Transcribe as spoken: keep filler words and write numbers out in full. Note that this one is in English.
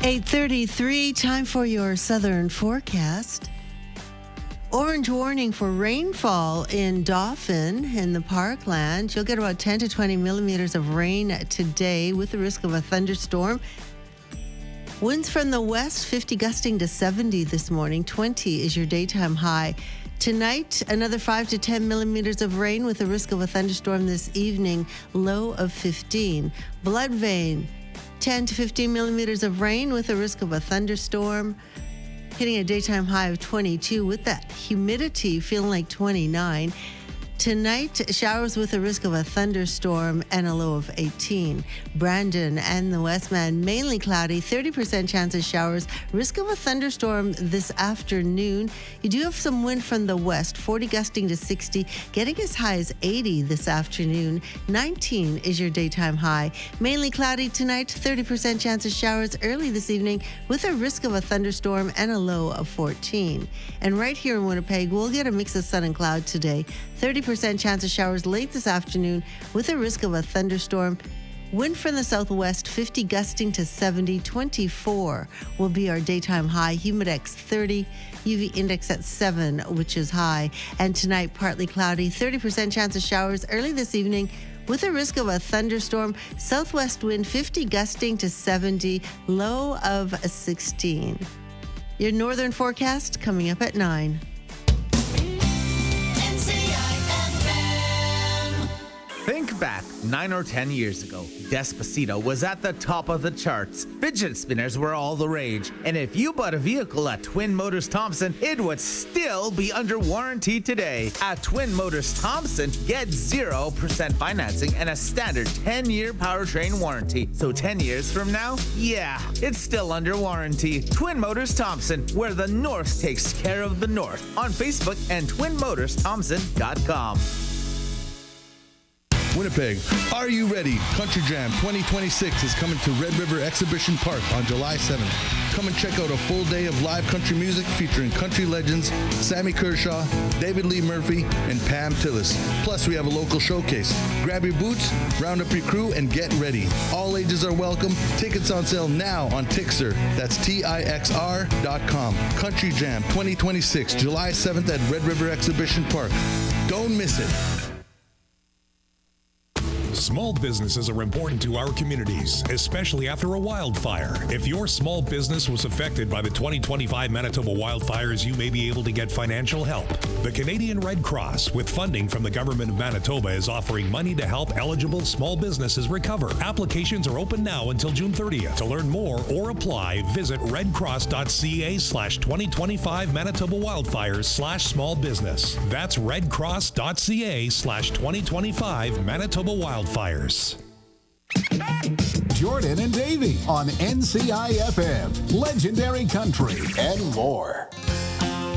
eight thirty-three, time for your southern forecast. Orange warning for rainfall in Dauphin in the Parkland. You'll get about ten to twenty millimeters of rain today with the risk of a thunderstorm. Winds from the west, fifty gusting to seventy this morning. twenty is your daytime high. Tonight, another five to ten millimeters of rain with the risk of a thunderstorm this evening. Low of fifteen. Bloodvein, ten to fifteen millimeters of rain with a risk of a thunderstorm. Hitting a daytime high of twenty-two with that humidity feeling like twenty-nine. Tonight, showers with a risk of a thunderstorm and a low of eighteen. Brandon and the Westman, mainly cloudy, thirty percent chance of showers, risk of a thunderstorm this afternoon. You do have some wind from the west, forty gusting to sixty, getting as high as eighty this afternoon. nineteen is your daytime high. Mainly cloudy tonight, thirty percent chance of showers early this evening with a risk of a thunderstorm and a low of fourteen. And right here in Winnipeg, we'll get a mix of sun and cloud today. thirty percent chance of showers late this afternoon with a risk of a thunderstorm. Wind from the southwest, fifty gusting to seventy. twenty-four will be our daytime high. Humidex thirty, U V index at seven, which is high. And tonight, partly cloudy, thirty percent chance of showers early this evening with a risk of a thunderstorm. Southwest wind, fifty gusting to seventy, low of sixteen. Your northern forecast coming up at nine. Think back nine or ten years ago. Despacito was at the top of the charts. Fidget spinners were all the rage. And if you bought a vehicle at Twin Motors Thompson, it would still be under warranty today. At Twin Motors Thompson, get zero percent financing and a standard ten-year powertrain warranty. So ten years from now, yeah, it's still under warranty. Twin Motors Thompson, where the North takes care of the North. On Facebook and twin motors thompson dot com. Winnipeg, are you ready? Country Jam twenty twenty-six is coming to Red River Exhibition Park on July seventh. Come and check out a full day of live country music featuring country legends Sammy Kershaw, David Lee Murphy, and Pam Tillis. Plus, we have a local showcase. Grab your boots, round up your crew, and get ready. All ages are welcome. Tickets on sale now on Tixr. That's T I X R dot com. Country Jam twenty twenty-six, July seventh at Red River Exhibition Park. Don't miss it. Small businesses are important to our communities, especially after a wildfire. If your small business was affected by the twenty twenty-five Manitoba wildfires, you may be able to get financial help. The Canadian Red Cross, with funding from the Government of Manitoba, is offering money to help eligible small businesses recover. Applications are open now until June thirtieth. To learn more or apply, visit redcross.ca slash 2025 Manitoba wildfires slash small business. That's redcross.ca slash 2025 Manitoba wildfires. Jordan and Davey on N C I F M, Legendary Country, and more.